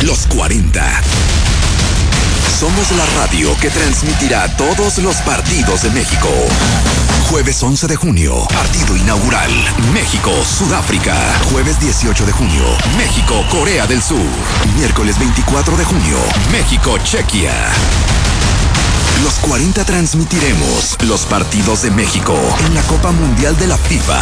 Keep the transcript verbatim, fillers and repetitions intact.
Los cuarenta. Somos la radio que transmitirá todos los partidos de México. Jueves once de junio, partido inaugural. México-Sudáfrica. Jueves dieciocho de junio, México-Corea del Sur. Miércoles veinticuatro de junio, México-Chequia. Los cuarenta transmitiremos los partidos de México en la Copa Mundial de la FIFA